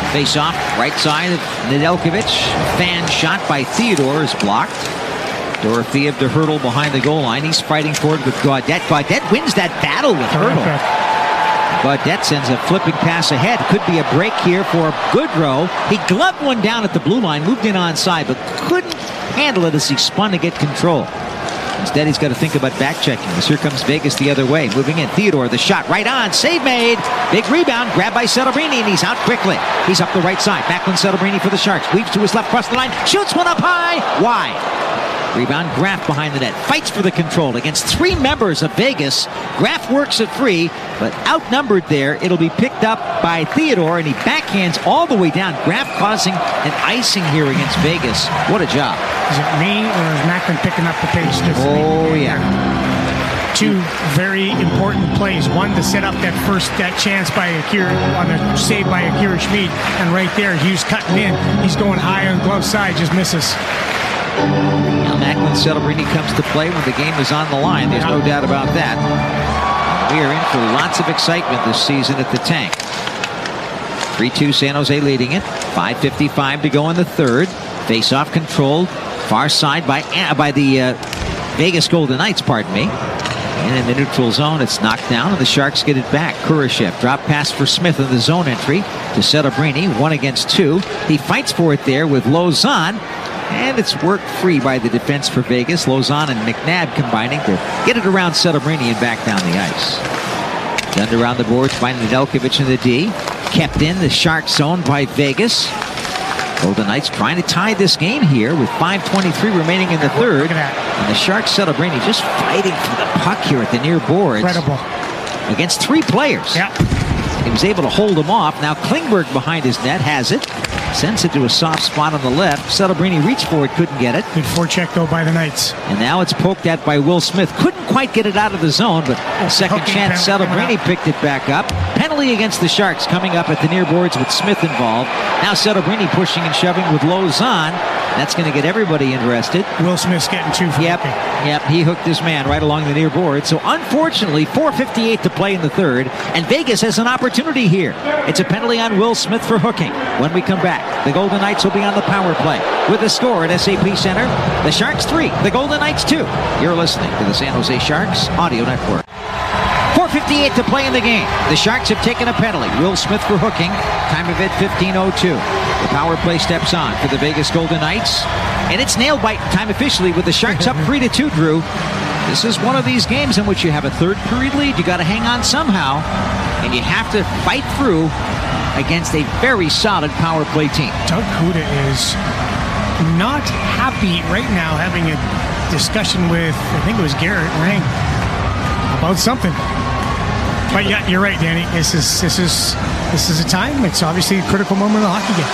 Face off, right side of Nedeljkovic. Fan shot by Theodore is blocked. Dorofeev to Hertl behind the goal line. He's fighting forward with Gaudette. Gaudette wins that battle with Hertl. Gaudette sends a flipping pass ahead. Could be a break here for Goodrow. He gloved one down at the blue line, moved in onside, but couldn't handle it as he spun to get control. Instead, he's got to think about back checking. As here comes Vegas the other way. Moving in. Theodore, the shot right on. Save made. Big rebound. Grabbed by Celebrini, and he's out quickly. He's up the right side. Backlund Celebrini for the Sharks. Weaves to his left, across the line. Shoots one up high. Wide. Rebound. Graf behind the net. Fights for the control against three members of Vegas. Graf works it free, but outnumbered there. It'll be picked up by Theodore, and he backhands all the way down. Graf causing an icing here against Vegas. What a job. Is it me, or is Macklin picking up the pace? Oh, yeah. Two very important plays. One to set up that chance by Akira, on the save by Akira Schmid, and right there, Hughes cutting in. He's going high on the glove side, just misses. Now Macklin Celebrini comes to play when the game is on the line. There's no doubt about that. We are in for lots of excitement this season at the Tank. 3-2 San Jose leading it. 5:55 to go in the third. Face-off controlled. Far side by the Vegas Golden Knights, pardon me. And in the neutral zone, it's knocked down, and the Sharks get it back. Kurashev, drop pass for Smith in the zone entry to Celebrini, 1 against 2. He fights for it there with Lauzon, and it's worked free by the defense for Vegas. Lauzon and McNabb combining to get it around Celebrini and back down the ice. Gunned around the boards by Nedeljkovic in the D. Kept in the Shark zone by Vegas. Golden Knights trying to tie this game here with 5:23 remaining in the third. And the Sharks Celebrini just fighting for the puck here at the near boards. Incredible. Against 3 players. Yeah. He was able to hold them off. Now Klingberg behind his net has it. Sends it to a soft spot on the left. Celebrini reached for it, couldn't get it. Good forecheck, though, by the Knights. And now it's poked at by Will Smith. Couldn't quite get it out of the zone, but second chance, Celebrini picked it back up. Penalty against the Sharks coming up at the near boards with Smith involved. Now Celebrini pushing and shoving with Lauzon. That's going to get everybody interested. Will Smith's getting 2 for Yep, he hooked his man right along the near board. So unfortunately, 4:58 to play in the third, and Vegas has an opportunity here. It's a penalty on Will Smith for hooking. When we come back, the Golden Knights will be on the power play. With the score at SAP Center, the Sharks 3, the Golden Knights 2. You're listening to the San Jose Sharks Audio Network. 4:58 to play in the game. The Sharks have taken a penalty. Will Smith for hooking. Time of it 15:02. The power play steps on for the Vegas Golden Knights. And it's nail bite time officially with the Sharks up 3-2, Drew. This is one of these games in which you have a third period lead. You got to hang on somehow. And you have to fight through against a very solid power play team. Doug Kuda is not happy right now, having a discussion with, I think it was Garrett Rang, about something. But yeah, you're right, Danny. This is a time. It's obviously a critical moment of the hockey game.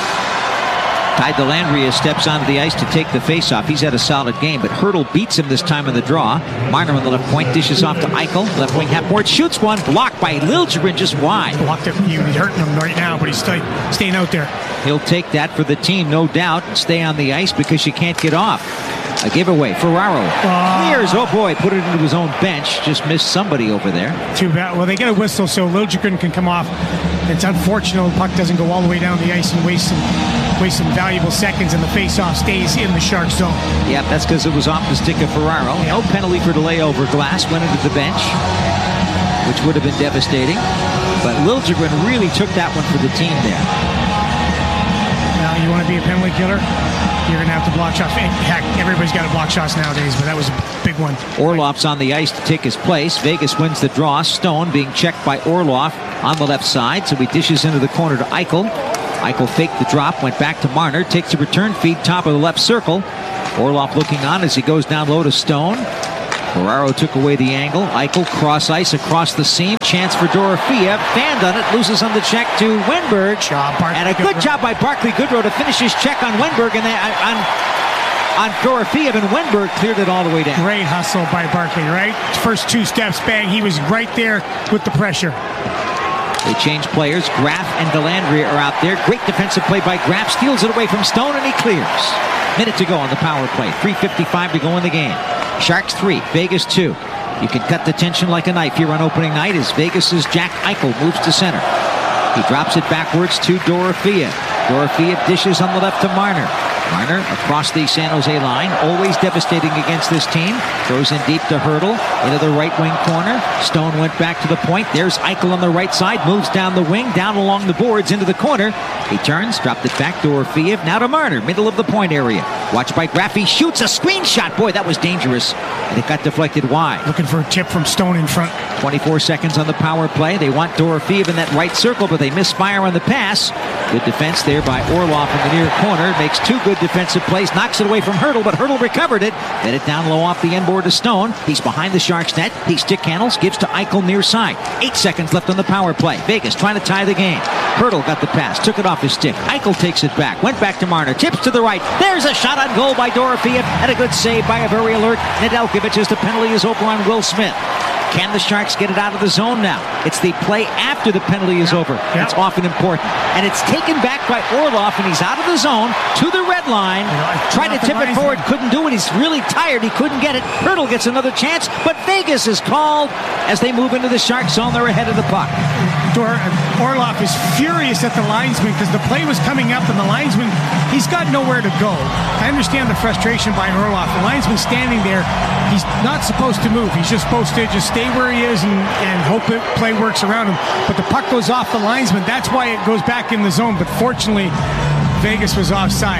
Ty Dellandrea steps onto the ice to take the faceoff. He's had a solid game, but Hertl beats him this time in the draw. Marner on the left point dishes off to Eichel. Left wing half board shoots one, blocked by Liljegren just wide. Blocked it. He's hurting him right now, but he's staying out there. He'll take that for the team, no doubt, and stay on the ice because you can't get off. A giveaway. Ferraro clears. Oh boy, put it into his own bench. Just missed somebody over there. Too bad. Well, they get a whistle, so Liljegren can come off. It's unfortunate the puck doesn't go all the way down the ice and waste some valuable seconds, and the face-off stays in the Shark zone. Yeah, that's because it was off the stick of Ferraro. No penalty for delay over glass. Went into the bench, which would have been devastating. But Liljegren really took that one for the team there. Now, you want to be a penalty killer? You're going to have to block shots. Heck, everybody's got to block shots nowadays, but that was a big one. Orlov's on the ice to take his place. Vegas wins the draw. Stone being checked by Orlov on the left side, so he dishes into the corner to Eichel. Eichel faked the drop, went back to Marner, takes a return feed, top of the left circle. Orlov looking on as he goes down low to Stone. Ferraro took away the angle. Eichel cross ice across the seam. Chance for Dorofeev. Fanned on it. Loses on the check to Wenberg. And a good job by Barclay Goodrow to finish his check on Wenberg and on Dorofeev, and Wenberg cleared it all the way down. Great hustle by Barclay, right? First 2 steps, bang. He was right there with the pressure. They change players. Graf and Dellandrea are out there. Great defensive play by Graf. Steals it away from Stone, and he clears. Minute to go on the power play. 3:55 to go in the game. Sharks 3, Vegas 2. You can cut the tension like a knife here on opening night as Vegas's Jack Eichel moves to center. He drops it backwards to Dorofeev. Dorofeev dishes on the left to Marner. Marner across the San Jose line, always devastating against this team. Throws in deep to Hertl into the right wing corner. Stone went back to the point. There's Eichel on the right side, moves down the wing, down along the boards into the corner. He turns, dropped it back to Dorofeev. Now to Marner, middle of the point area. Watched by Graffi, shoots a screen shot. Boy, that was dangerous. And it got deflected wide. Looking for a tip from Stone in front. 24 seconds on the power play. They want Dorofeev in that right circle, but they misfire on the pass. Good defense there by Orlov in the near corner. Makes two good defensive plays. Knocks it away from Hertl, but Hertl recovered it. Let it down low off the end board to Stone. He's behind the Sharks net. He stick handles, gives to Eichel near side. 8 seconds left on the power play. Vegas trying to tie the game. Hertl got the pass, took it off his stick. Eichel takes it back, went back to Marner, tips to the right. There's a shot on goal by Dorofeev, and a good save by a very alert Nedeljkovic as the penalty is over on Will Smith. Can the Sharks get it out of the zone now? It's the play after the penalty is over. That's often important. And it's taken back by Orlov, and he's out of the zone to the red line. Tried to tip it forward, couldn't do it. He's really tired. He couldn't get it. Hertl gets another chance, but Vegas is called as they move into the Shark zone. They're ahead of the puck. Orlov is furious at the linesman because the play was coming up and the linesman, he's got nowhere to go. I understand the frustration by Orlov. The linesman standing there, he's not supposed to move. He's just supposed to just stay where he is and hope the play works around him. But the puck goes off the linesman. That's why it goes back in the zone. But fortunately, Vegas was offside.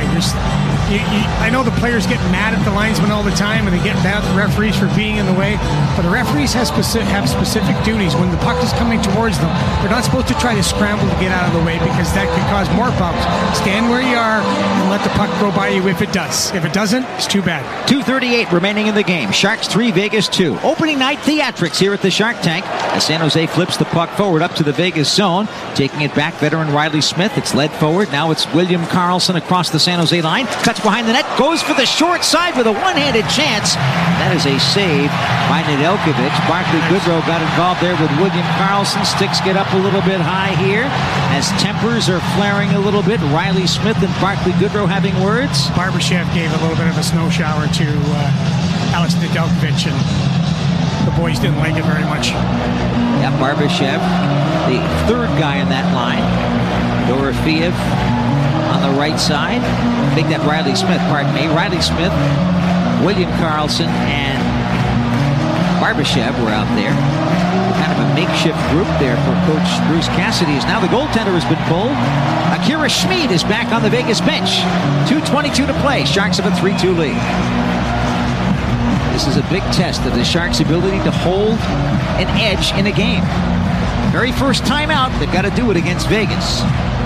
I know the players get mad at the linesman all the time, and they get mad at the referees for being in the way, but the referees have specific duties. When the puck is coming towards them, they're not supposed to try to scramble to get out of the way because that could cause more bumps. Stand where you are and let the puck go by you if it does. If it doesn't, it's too bad. 2:38 remaining in the game. Sharks 3, Vegas 2. Opening night theatrics here at the Shark Tank as San Jose flips the puck forward up to the Vegas zone. Taking it back, veteran Riley Smith. It's led forward. Now it's William Karlsson across the San Jose line. Cuts behind the net, goes for the short side with a one-handed chance. That is a save by Nedeljkovic. Barclay Goodrow got involved there with William Karlsson. Sticks get up a little bit high here as tempers are flaring a little bit. Riley Smith and Barclay Goodrow having words. Barbashev gave a little bit of a snow shower to Alex Nedeljkovic, and the boys didn't like it very much. Yeah, Barbashev, the third guy in that line. Dorofeev on the right side. I think that Riley Smith, Riley Smith, William Karlsson, and Barbashev were out there. Kind of a makeshift group there for Coach Bruce Cassidy. Now the goaltender has been pulled. Akira Schmid is back on the Vegas bench. 2:22 to play. Sharks have a 3-2 lead. This is a big test of the Sharks' ability to hold an edge in a game. Very first time out, they've got to do it against Vegas.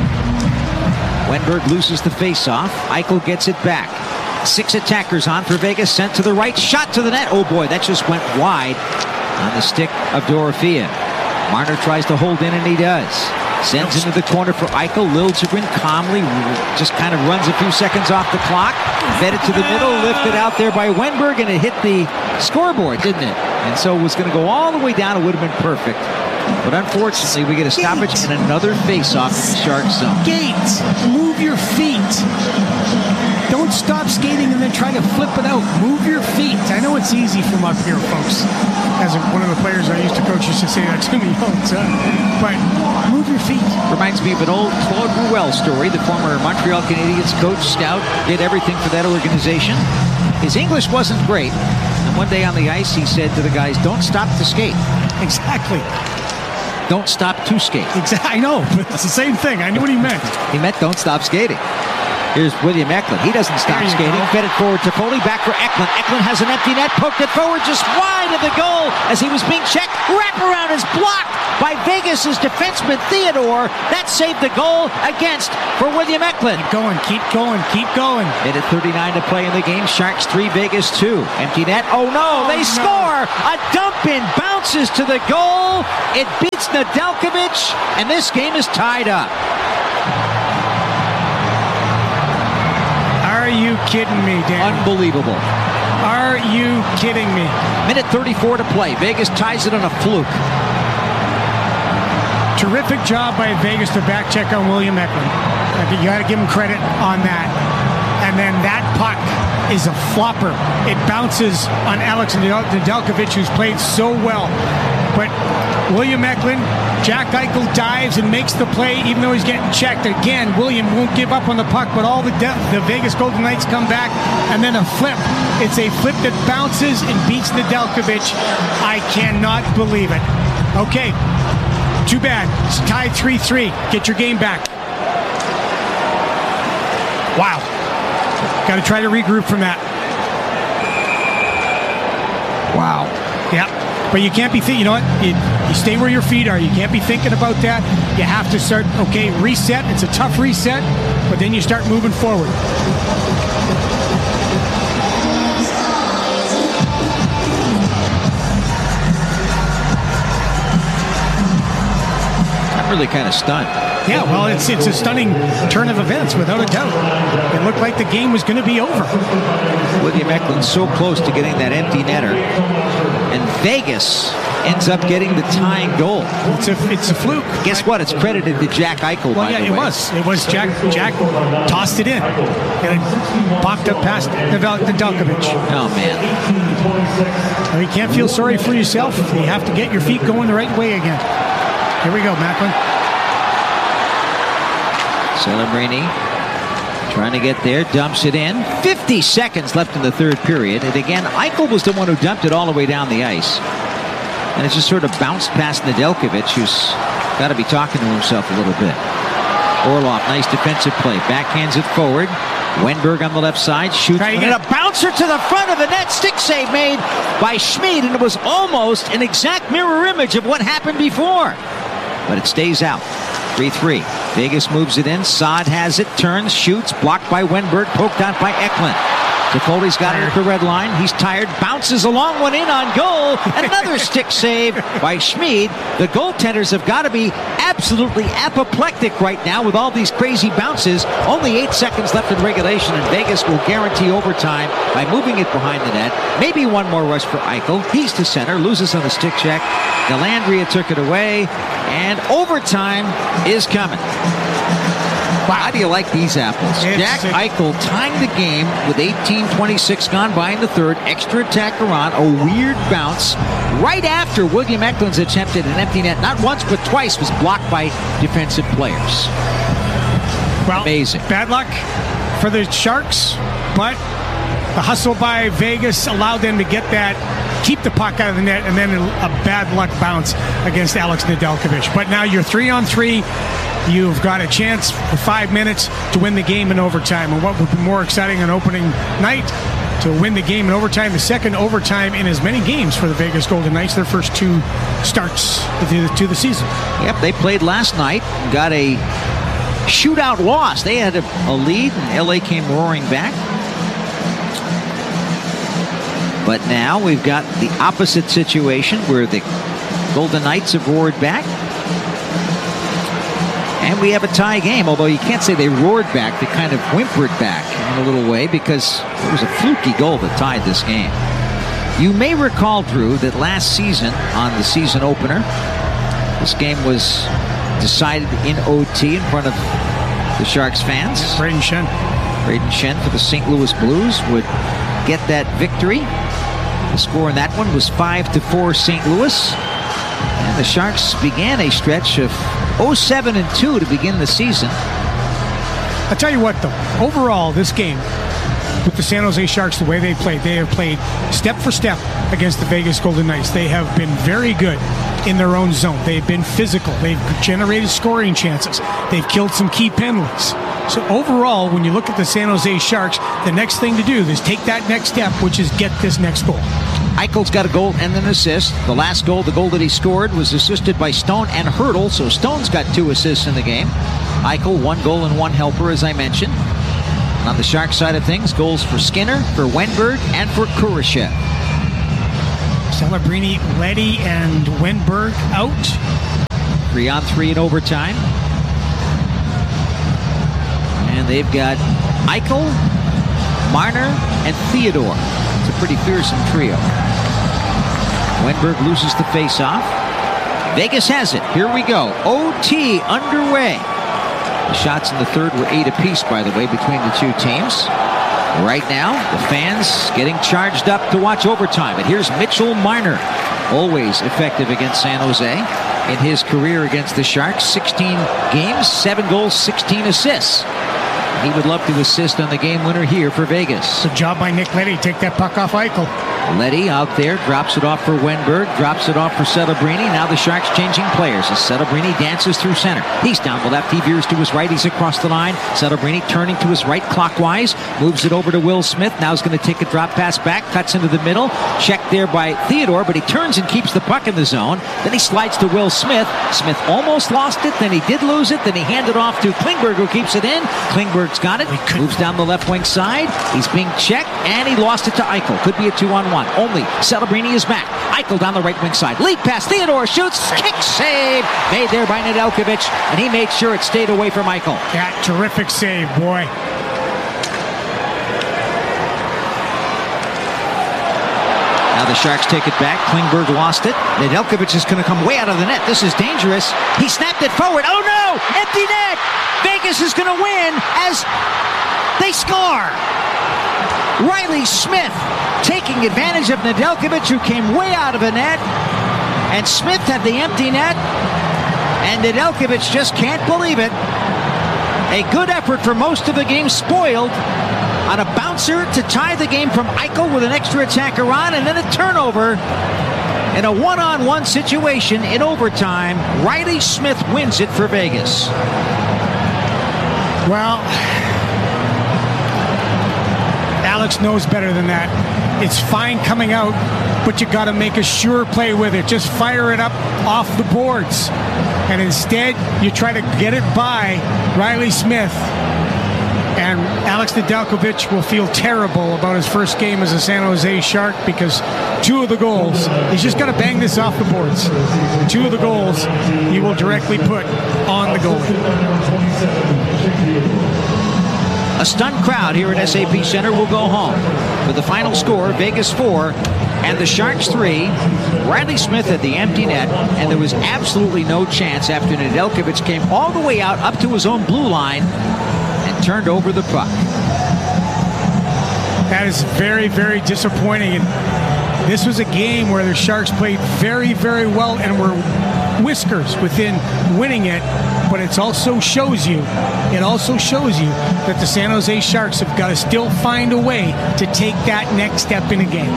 Wenberg loses the faceoff. Eichel gets it back. 6 attackers on for Vegas. Sent to the right. Shot to the net. Oh boy, that just went wide on the stick of Dorofeev. Marner tries to hold in, and he does. Sends into the corner for Eichel. Liljegren calmly just kind of runs a few seconds off the clock. Fed it to the middle. Lifted out there by Wenberg, and it hit the scoreboard, didn't it? And so it was going to go all the way down. It would have been perfect. But unfortunately, we get a stoppage and another face-off in the Sharks zone. Skate! Move your feet! Don't stop skating and then try to flip it out. Move your feet. I know it's easy from up here, folks. As one of the players I used to coach used to say that to me all the time. But move your feet. Reminds me of an old Claude Ruel story. The former Montreal Canadiens coach, scout, did everything for that organization. His English wasn't great. And one day on the ice, he said to the guys, "Don't stop to skate." Exactly. Don't stop to skate. Exactly. I know, but it's the same thing. I knew what he meant. He meant don't stop skating. Here's William Eklund. He doesn't stop skating. Fed it forward to Foley. Back for Eklund. Eklund has an empty net. Poked it forward just wide of the goal as he was being checked. Wraparound is blocked by Vegas' defenseman Theodore. That saved the goal against for William Eklund. Keep going. Keep going. Keep going. Minute 39 to play in the game. Sharks 3, Vegas 2. Empty net. Oh no! They score! A dump in bounces to the goal. It beats Nedeljkovic, and this game is tied up. Are you kidding me, Dan? Unbelievable. Are you kidding me? Minute 34 to play. Vegas ties it on a fluke. Terrific job by Vegas to back check on William Eklund. I think you got to give him credit on that. And then that puck is a flopper. It bounces on Alex Nedeljkovic, who's played so well. But William Eklund Jack Eichel dives and makes the play, even though he's getting checked. Again, William won't give up on the puck, but all the Vegas Golden Knights come back, and then a flip. It's a flip that bounces and beats Nedeljkovic. I cannot believe it. Okay, too bad. It's tied 3-3. Get your game back. Wow. Got to try to regroup from that. Wow. Yeah. But you can't be thinking, you know what? You stay where your feet are. You can't be thinking about that. You have to start, okay, reset. It's a tough reset, but then you start moving forward. I'm really kind of stunned. Yeah, well, it's a stunning turn of events, without a doubt. It looked like the game was going to be over. William Eklund so close to getting that empty netter, and Vegas ends up getting the tying goal. It's a fluke. Guess what? It's credited to Jack Eichel. Well, yeah, it was. It was Jack. Jack tossed it in, and it popped up past Nedeljkovic. Oh man! Well, you can't feel sorry for yourself. You have to get your feet going the right way again. Here we go, Macklin. Celebrini trying to get there, dumps it in. 50 seconds left in the third period. And again, Eichel was the one who dumped it all the way down the ice. And it just sort of bounced past Nedeljkovic, who's got to be talking to himself a little bit. Orlov, nice defensive play. Backhands it forward. Wenberg on the left side, shoots. And a bouncer to the front of the net. Stick save made by Schmid. And it was almost an exact mirror image of what happened before. But it stays out. 3-3. Vegas moves it in. Saad has it, turns, shoots, blocked by Wenberg, poked out by Eklund. Toffoli's got it at the red line. He's tired, bounces a long one in on goal. And another stick save by Schmid. The goaltenders have got to be absolutely apoplectic right now with all these crazy bounces. Only 8 seconds left in regulation, and Vegas will guarantee overtime by moving it behind the net. Maybe one more rush for Eichel. He's to center, loses on the stick check. Dellandrea took it away, and overtime is coming. Wow. How do you like these apples? Jack Eichel tying the game with 18:26 gone by in the third. Extra attacker on, a weird bounce right after William Eklund's attempted an empty net. Not once, but twice was blocked by defensive players. Well, amazing. Bad luck for the Sharks, but the hustle by Vegas allowed them to get that, keep the puck out of the net, and then a bad luck bounce against Alex Nedeljkovic. But now you're 3-on-3. You've got a chance for 5 minutes to win the game in overtime. And what would be more exciting on opening night to win the game in overtime, the second overtime in as many games for the Vegas Golden Knights, their first 2 starts to the season. Yep, they played last night, got a shootout loss. They had a lead, and LA came roaring back. But now we've got the opposite situation where the Golden Knights have roared back. And we have a tie game, although you can't say they roared back. They kind of whimpered back in a little way because it was a fluky goal that tied this game. You may recall, Drew, that last season on the season opener, this game was decided in OT in front of the Sharks fans. Braden Shen for the St. Louis Blues would get that victory. The score in that one was 5-4 St. Louis. And the Sharks began a stretch of 0-7-2 to begin the season. I'll tell you what, though. Overall, this game with the San Jose Sharks, the way they have played step for step against the Vegas Golden Knights. They have been very good in their own zone. They've been physical. They've generated scoring chances. They've killed some key penalties. So overall, when you look at the San Jose Sharks, the next thing to do is take that next step, which is get this next goal. Eichel's got a goal and an assist. The last goal, the goal that he scored, was assisted by Stone and Hurdle, so Stone's got 2 assists in the game. Eichel, 1 goal and 1 helper, as I mentioned. On the Shark side of things, goals for Skinner, for Wenberg, and for Kurashev. Celebrini, Leddy, and Wenberg out. 3-on-3 in overtime. And they've got Eichel, Marner, and Theodore. It's a pretty fearsome trio. Wenberg loses the face-off. Vegas has it. Here we go. OT underway. The shots in the third were 8 apiece, by the way, between the two teams. Right now, the fans getting charged up to watch overtime. But here's Mitchell Marner, always effective against San Jose. in his career against the Sharks. 16 games, 7 goals, 16 assists. He would love to assist on the game winner here for Vegas. Good job by Nick Leddy. Take that puck off Eichel. Leddy out there, drops it off for Wenberg, drops it off for Celebrini. Now the Sharks changing players as Celebrini dances through center. He's down the left, he veers to his right, he's across the line. Celebrini turning to his right clockwise, moves it over to Will Smith. Now he's going to take a drop pass back, cuts into the middle. Checked there by Theodore, but he turns and keeps the puck in the zone. Then he slides to Will Smith. Smith almost lost it, then he did lose it, then he handed off to Klingberg, who keeps it in. Klingberg's got it, moves down the left wing side. He's being checked, and he lost it to Eichel. Could be a 2-on-1. Only Celebrini is back. Eichel down the right wing side. Lead pass. Theodore shoots. Kick save. Made there by Nedeljkovic, and he made sure it stayed away from Eichel. Yeah, terrific save, boy. Now the Sharks take it back. Klingberg lost it. Nedeljkovic is going to come way out of the net. This is dangerous. He snapped it forward. Oh no! Empty net! Vegas is going to win as they score. Riley Smith taking advantage of Nedeljkovic, who came way out of the net, and Smith had the empty net, and Nedeljkovic just can't believe it. A good effort for most of the game spoiled on a bouncer to tie the game from Eichel with an extra attacker on, and then a turnover in a one-on-one situation in overtime. Riley Smith wins it for Vegas. Well, Alex knows better than that. It's fine coming out, but you got to make a sure play with it. Just fire it up off the boards. And instead, you try to get it by Riley Smith. And Alex Nedeljkovic will feel terrible about his first game as a San Jose Shark, because 2 of the goals, he's just got to bang this off the boards. 2 of the goals he will directly put on the goalie. A stunned crowd here at SAP Center will go home with the final score, Vegas 4 and the Sharks 3. Riley Smith had the empty net, and there was absolutely no chance after Nedeljkovic came all the way out up to his own blue line and turned over the puck. That is very, very disappointing. And this was a game where the Sharks played very, very well and were whiskers within winning it. But it also shows you that the San Jose Sharks have got to still find a way to take that next step in a game.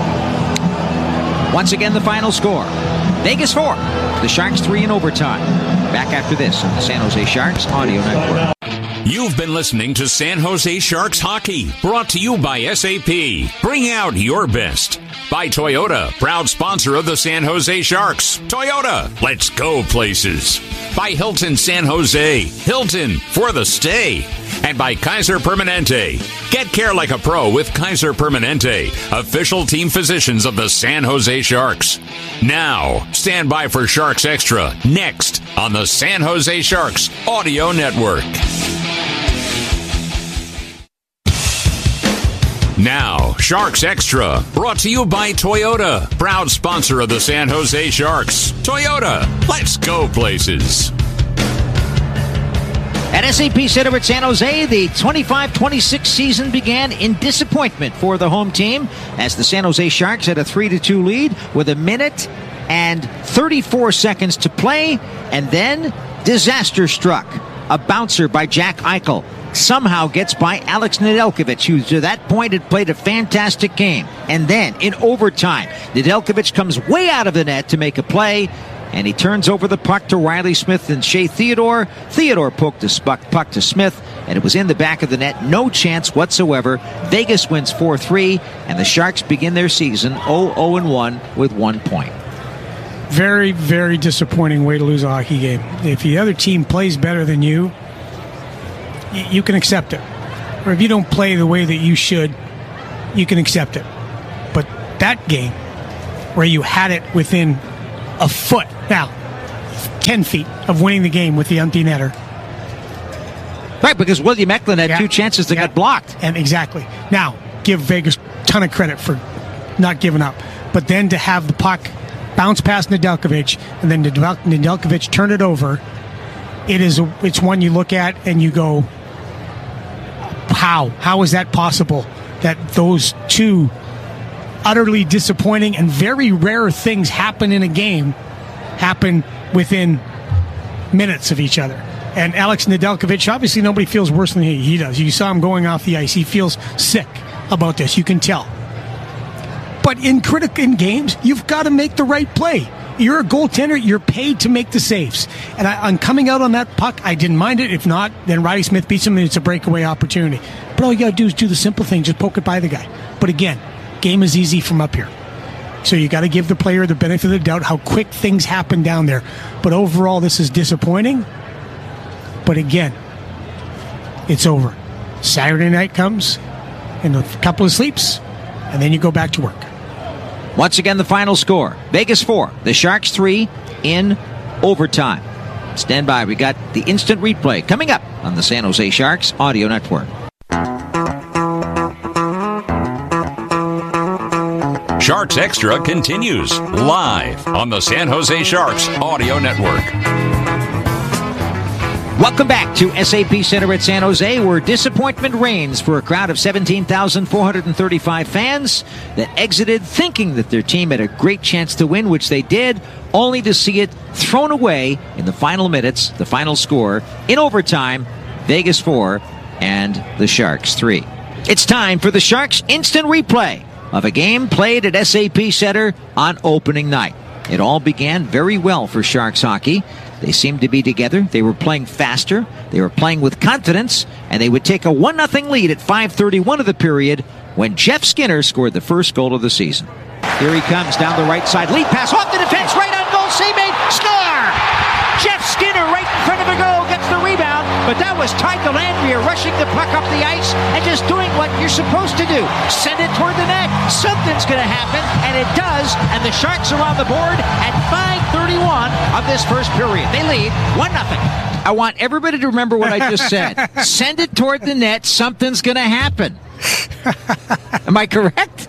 Once again, the final score, Vegas 4, the Sharks 3 in overtime. Back after this on the San Jose Sharks Audio Network. You've been listening to San Jose Sharks Hockey, brought to you by SAP. Bring out your best. By Toyota, proud sponsor of the San Jose Sharks. Toyota, let's go places. By Hilton San Jose, Hilton for the stay. And by Kaiser Permanente. Get care like a pro with Kaiser Permanente, official team physicians of the San Jose Sharks. Now, stand by for Sharks Extra, next on the San Jose Sharks Audio Network. Now, Sharks Extra, brought to you by Toyota, proud sponsor of the San Jose Sharks. Toyota, let's go places. At SAP Center at San Jose, the 25-26 season began in disappointment for the home team as the San Jose Sharks had a 3-2 lead with 1 minute and 34 seconds to play, and then disaster struck. A bouncer by Jack Eichel somehow gets by Alex Nedeljkovic, who to that point had played a fantastic game. And then, in overtime, Nedeljkovic comes way out of the net to make a play, and he turns over the puck to Riley Smith and Shea Theodore. Theodore poked the puck to Smith, and it was in the back of the net. No chance whatsoever. Vegas wins 4-3, and the Sharks begin their season 0-1 with 1 point. Very, very disappointing way to lose a hockey game. If the other team plays better than you, you can accept it. Or if you don't play the way that you should, you can accept it. But that game, where you had it within a foot, now 10 feet of winning the game with the empty netter. Right, because William Eklund had 2 chances that got blocked. And exactly. Now, give Vegas a ton of credit for not giving up. But then to have the puck bounce past Nedeljkovic, and then Nedeljkovic turn it over, it's one you look at and you go, how is that possible that those 2 utterly disappointing and very rare things happen in a game happen within minutes of each other. And Alex Nedeljkovic, obviously nobody feels worse than he does. You saw him going off the ice. He feels sick about this. You can tell. But in games, you've got to make the right play. You're a goaltender. You're paid to make the saves. And on coming out on that puck, I didn't mind it. If not, then Riley Smith beats him and it's a breakaway opportunity. But all you got to do is do the simple thing. Just poke it by the guy. But again, game is easy from up here. So you got to give the player the benefit of the doubt how quick things happen down there. But overall, this is disappointing. But again, it's over. Saturday night comes and a couple of sleeps, and then you go back to work. Once again, the final score. Vegas 4, the Sharks 3 in overtime. Stand by. We got the instant replay coming up on the San Jose Sharks Audio Network. Sharks Extra continues live on the San Jose Sharks Audio Network. Welcome back to SAP Center at San Jose, where disappointment reigns for a crowd of 17,435 fans that exited thinking that their team had a great chance to win, which they did, only to see it thrown away in the final minutes, the final score, in overtime, Vegas 4 and the Sharks 3. It's time for the Sharks instant replay of a game played at SAP Center on opening night. It all began very well for Sharks hockey. They seemed to be together. They were playing faster. They were playing with confidence. And they would take a 1-0 lead at 5:31 of the period when Jeff Skinner scored the first goal of the season. Here he comes down the right side. Lead pass off the defense. Right on goal. Save made. Score! Jeff Skinner right in front of the goal gets the rebound. But that was Ty Dellandrea rushing the puck up the ice and just doing what you're supposed to do. Send it toward the net. Something's going to happen. And it does. And the Sharks are on the board at 5:31 of this first period. They lead 1-0. I want everybody to remember what I just said. Send it toward the net. Something's going to happen. Am I correct?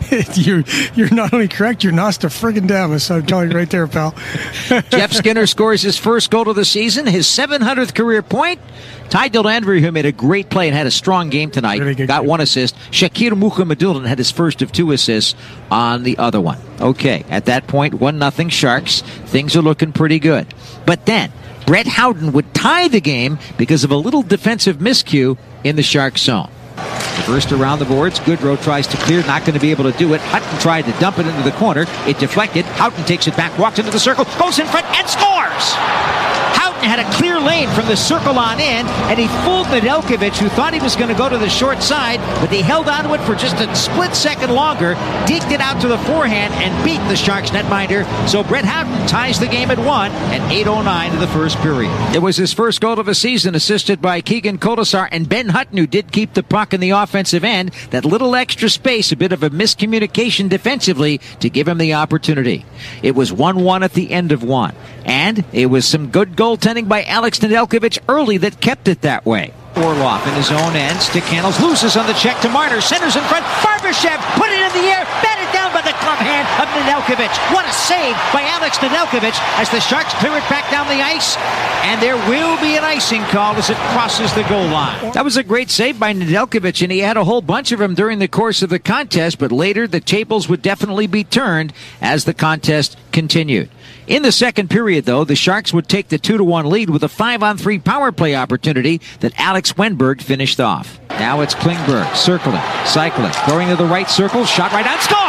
You're not only correct, you're Nostradamus. So I'm telling you right there, pal. Jeff Skinner scores his first goal of the season, his 700th career point. Ty Dellandrea, who made a great play and had a strong game tonight, got game. 1 assist. Shakir Mukhamadullin had his first of 2 assists on the other one. Okay, at that point, 1-0 Sharks. Things are looking pretty good. But then, Brett Howden would tie the game because of a little defensive miscue in the Sharks zone. The first around the boards. Goodrow tries to clear, not going to be able to do it. Hutton tried to dump it into the corner. It deflected. Houghton takes it back, walks into the circle, goes in front, and scores! Houghton had a clear lane from the circle on in, and he fooled Nedeljkovic, who thought he was going to go to the short side, but he held onto it for just a split second longer, deked it out to the forehand, and beat the Sharks netminder. So Brett Houghton ties the game at 1 at 8:09 of the first period. It was his first goal of the season, assisted by Keegan Kolesar and Ben Hutton, who did keep the puck in the offensive end. That little extra space, a bit of a miscommunication defensively to give him the opportunity. It was 1-1 at the end of 1. And it was some good goaltending by Alex Nedeljkovic early that kept it that way. Orlov in his own end. Stick handles, loses on the check to Marner. Centers in front. Barbashev put it in the air. Batted down by the glove hand of Nedeljkovic. What a save by Alex Nedeljkovic as the Sharks clear it back down the ice. And there will be an icing call as it crosses the goal line. That was a great save by Nedeljkovic, and he had a whole bunch of them during the course of the contest, but later the tables would definitely be turned as the contest continued. In the second period, though, the Sharks would take the 2-1 lead with a 5-on-3 power play opportunity that Alex Wenberg finished off. Now it's Klingberg, circling, cycling, going to the right circle, shot right on, score!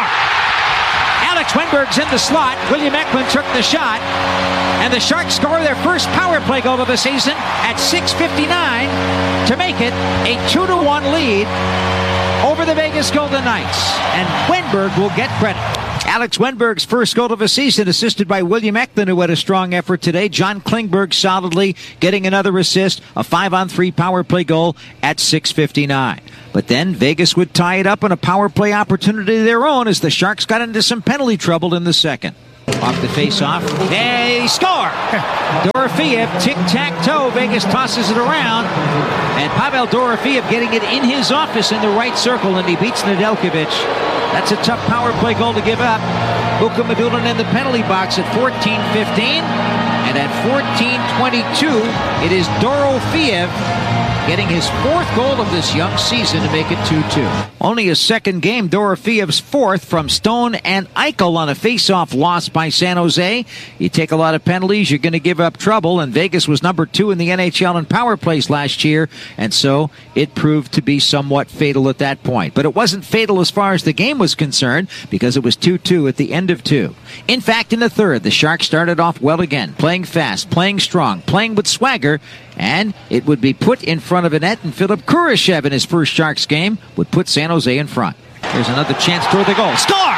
Alex Wenberg's in the slot. William Eklund took the shot, and the Sharks score their first power play goal of the season at 6:59 to make it a 2-1 lead over the Vegas Golden Knights, and Wenberg will get credit. Alex Wenberg's first goal of the season, assisted by William Eklund, who had a strong effort today. John Klingberg solidly getting another assist, a 5-on-3 power play goal at 6:59. But then Vegas would tie it up on a power play opportunity of their own as the Sharks got into some penalty trouble in the second. Off the face-off. They score! Dorofeev, tic-tac-toe. Vegas tosses it around. And Pavel Dorofeev getting it in his office in the right circle, and he beats Nedeljkovic. That's a tough power play goal to give up. Mukhamadullin in the penalty box at 14:15. And And at 14:22, it is Dorofeev getting his fourth goal of this young season to make it 2-2. Only his second game, Dorofeev's fourth from Stone and Eichel on a face-off loss by San Jose. You take a lot of penalties, you're going to give up trouble, and Vegas was number 2 in the NHL in power plays last year, and so it proved to be somewhat fatal at that point. But it wasn't fatal as far as the game was concerned, because it was 2-2 at the end of 2. In fact, in the third, the Sharks started off well again, playing fast, playing strong, playing with swagger, and it would be put in front of a net, and Philip Kurashev in his first Sharks game would put San Jose in front. Here's another chance toward the goal. Score!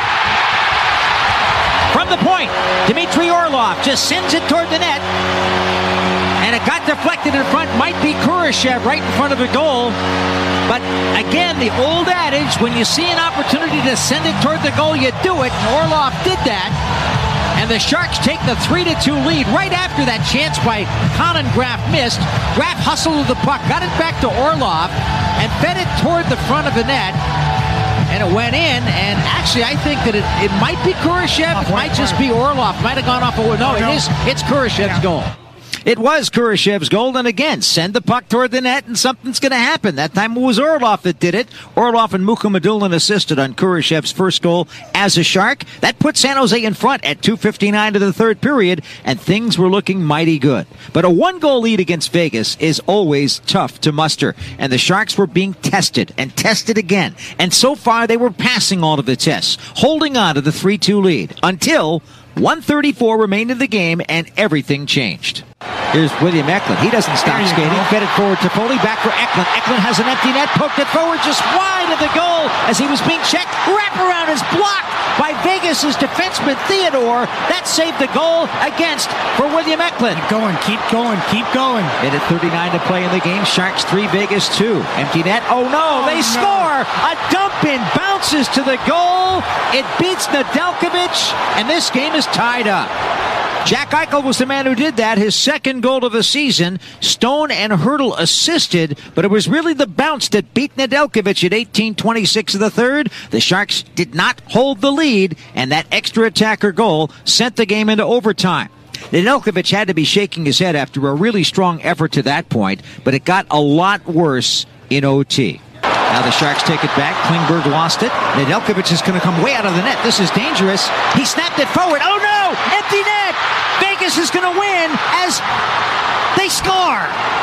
From the point, Dmitry Orlov just sends it toward the net, and it got deflected in front. Might be Kurashev right in front of the goal. But again, the old adage, when you see an opportunity to send it toward the goal, you do it, and Orlov did that. And the Sharks take the 3-2 lead right after that chance by Conan Graff missed. Graff hustled to the puck, got it back to Orlov, and fed it toward the front of the net. And it went in, and actually I think that it might be Kurashev, it might just be Orlov. Might have gone off a... No, it's Kurashev's goal. It was Kurashev's goal, and again, send the puck toward the net, and something's going to happen. That time it was Orlov that did it. Orlov and Mukhamadullin assisted on Kurashev's first goal as a Shark. That put San Jose in front at 2:59 to the third period, and things were looking mighty good. But a one-goal lead against Vegas is always tough to muster, and the Sharks were being tested and tested again. And so far, they were passing all of the tests, holding on to the 3-2 lead, until 1:34 remained in the game, and everything changed. Here's William Eklund. He doesn't stop skating. Fed it forward to Foley. Back for Eklund. Eklund has an empty net. Poked it forward just wide of the goal as he was being checked. Wraparound is blocked by Vegas' defenseman Theodore. That saved the goal against for William Eklund. Keep going. Minute 39 to play in the game. Sharks 3, Vegas 2. Empty net. Oh no, they score! A dump in bounces to the goal. It beats Nedeljkovic, and this game is tied up. Jack Eichel was the man who did that, his second goal of the season. Stone and Hurdle assisted, but it was really the bounce that beat Nedeljkovic at 18:26 of the third. The Sharks did not hold the lead, and that extra attacker goal sent the game into overtime. Nedeljkovic had to be shaking his head after a really strong effort to that point, but it got a lot worse in OT. Now the Sharks take it back. Klingberg lost it. Nedeljkovic is going to come way out of the net. This is dangerous. He snapped it forward. Oh no! Empty net! Vegas is going to win as they score.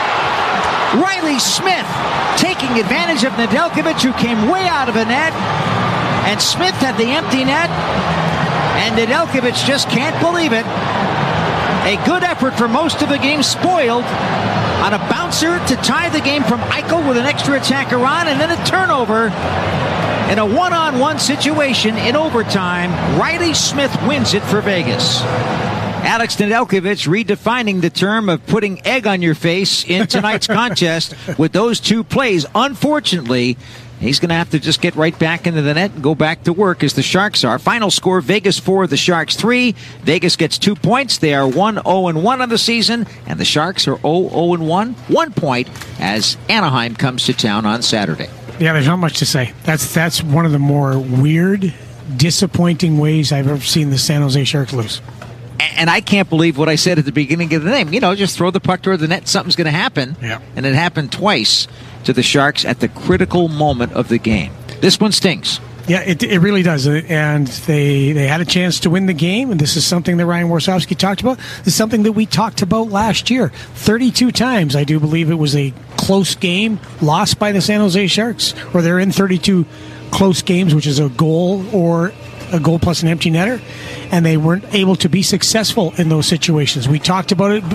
Riley Smith taking advantage of Nedeljkovic, who came way out of the net. And Smith had the empty net. And Nedeljkovic just can't believe it. A good effort for most of the game spoiled on a bouncer to tie the game from Eichel with an extra attacker on, and then a turnover in a one-on-one situation in overtime. Riley Smith wins it for Vegas. Alex Nedeljkovic redefining the term of putting egg on your face in tonight's contest with those two plays. Unfortunately, he's going to have to just get right back into the net and go back to work as the Sharks are. Final score, Vegas 4, the Sharks 3. Vegas gets 2 points. They are 1-0-1 on the season, and the Sharks are 0-0-1. 1 point as Anaheim comes to town on Saturday. Yeah, there's not much to say. That's one of the more weird, disappointing ways I've ever seen the San Jose Sharks lose. And I can't believe what I said at the beginning of the game. You know, just throw the puck toward the net, something's going to happen. Yeah. And it happened twice to the Sharks at the critical moment of the game. This one stings. Yeah, it really does. And they had a chance to win the game, and this is something that Ryan Warsofsky talked about. This is something that we talked about last year. 32 times, I do believe it was a close game lost by the San Jose Sharks, or they're in 32 close games, which is a goal or a goal plus an empty netter, and they weren't able to be successful in those situations. We talked about it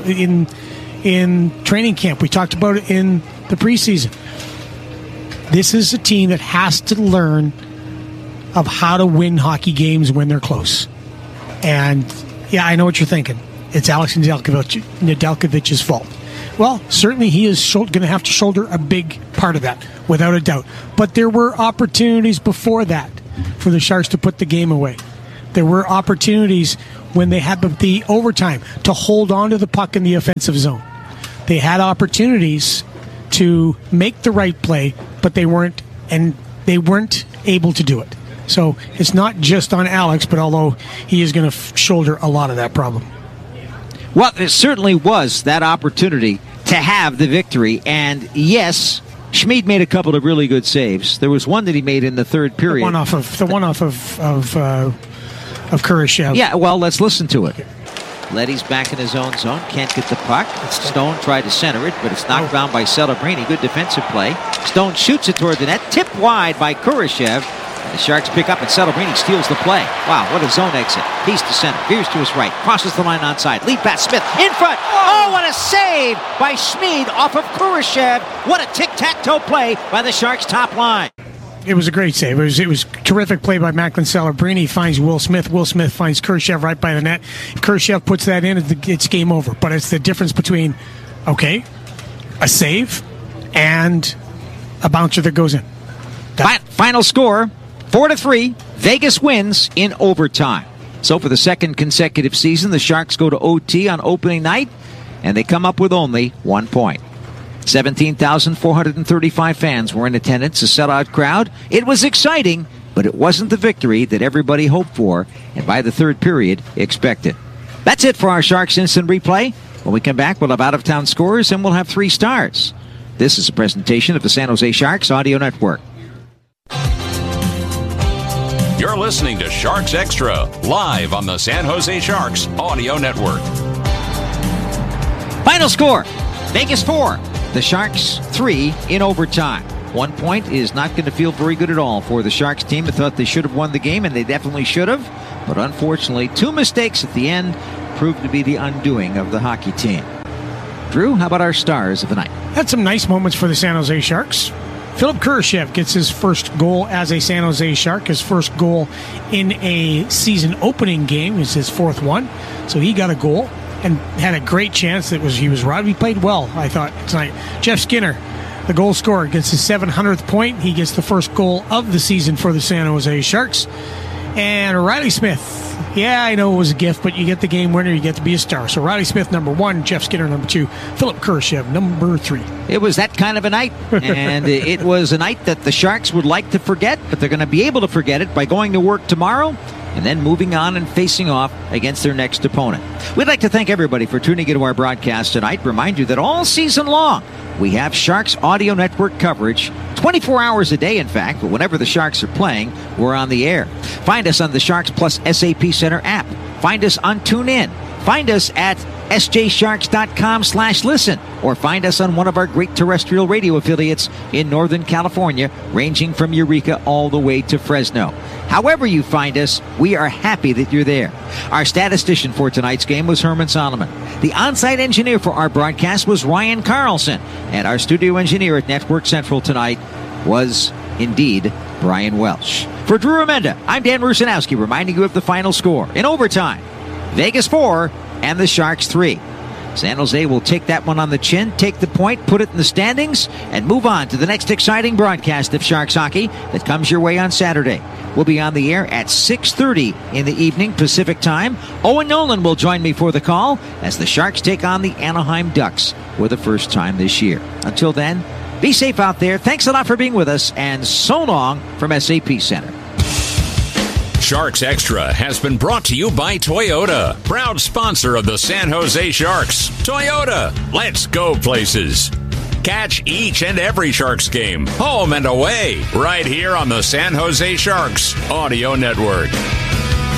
in training camp. We talked about it in the preseason. This is a team that has to learn of how to win hockey games when they're close. And yeah, I know what you're thinking. It's Alex Nedeljkovic's fault. Well, certainly he is going to have to shoulder a big part of that, without a doubt. But there were opportunities before that for the Sharks to put the game away. There were opportunities when they had the overtime to hold on to the puck in the offensive zone. They had opportunities to make the right play, but they weren't able to do it. So it's not just on Alex, but although he is going to shoulder a lot of that problem. Well, it certainly was that opportunity to have the victory. And yes, Schmid made a couple of really good saves. There was one that he made in the third period. The one off of Kurashev. Yeah, well, let's listen to it. Letty's back in his own zone. Can't get the puck. Stone tried to center it, but it's knocked down by Celebrini. Good defensive play. Stone shoots it toward the net. Tipped wide by Kurashev. And the Sharks pick up, and Celebrini steals the play. Wow, what a zone exit. He's to center. Veers to his right. Crosses the line onside. Lead pass. Smith in front. Oh, what a save by Schmid off of Kurashev. What a tic-tac-toe play by the Sharks' top line. It was a great save. It was terrific play by Macklin Celebrini. Finds Will Smith. Will Smith finds Kurashev right by the net. If Kurashev puts that in, it's game over. But it's the difference between, a save and a bouncer that goes in. Final score, 4-3. Vegas wins in overtime. So for the second consecutive season, the Sharks go to OT on opening night, and they come up with only 1 point. 17,435 fans were in attendance, a sellout crowd. It was exciting, but it wasn't the victory that everybody hoped for, and by the third period, expected. That's it for our Sharks Instant Replay. When we come back, we'll have out-of-town scores, and we'll have 3 stars. This is a presentation of the San Jose Sharks Audio Network. You're listening to Sharks Extra, live on the San Jose Sharks Audio Network. Final score, Vegas 4. The Sharks 3 in overtime. 1 point is not going to feel very good at all for the Sharks team. I thought they should have won the game, and they definitely should have. But unfortunately, 2 mistakes at the end proved to be the undoing of the hockey team. Drew, how about our stars of the night? Had some nice moments for the San Jose Sharks. Philip Kurashev gets his first goal as a San Jose Shark. His first goal in a season opening game is his 4th one. So he got a goal and had a great chance. He was right. He played well, I thought, tonight. Jeff Skinner, the goal scorer, gets his 700th point. He gets the first goal of the season for the San Jose Sharks. And Riley Smith. Yeah, I know it was a gift, but you get the game winner, you get to be a star. So Riley Smith, number 1, Jeff Skinner, number 2, Philip Kurashev, number 3. It was that kind of a night, and it was a night that the Sharks would like to forget, but they're going to be able to forget it by going to work tomorrow and then moving on and facing off against their next opponent. We'd like to thank everybody for tuning into our broadcast tonight. Remind you that all season long, we have Sharks Audio Network coverage 24 hours a day, in fact, but whenever the Sharks are playing, we're on the air. Find us on the Sharks Plus SAP Center app. Find us on TuneIn. Find us at sjsharks.com/listen, or find us on one of our great terrestrial radio affiliates in Northern California, ranging from Eureka all the way to Fresno. However you find us, we are happy that you're there. Our statistician for tonight's game was Herman Solomon. The on-site engineer for our broadcast was Ryan Carlson. And our studio engineer at Network Central tonight was, indeed, Brian Welsh. For Drew Remenda, I'm Dan Rusanowski, reminding you of the final score. In overtime, Vegas 4 and the Sharks 3. San Jose will take that one on the chin, take the point, put it in the standings, and move on to the next exciting broadcast of Sharks hockey that comes your way on Saturday. We'll be on the air at 6:30 in the evening Pacific time. Owen Nolan will join me for the call as the Sharks take on the Anaheim Ducks for the first time this year. Until then, be safe out there. Thanks a lot for being with us, and so long from SAP Center. Sharks Extra has been brought to you by Toyota, proud sponsor of the San Jose Sharks. Toyota, let's go places. Catch each and every Sharks game, home and away, right here on the San Jose Sharks Audio Network.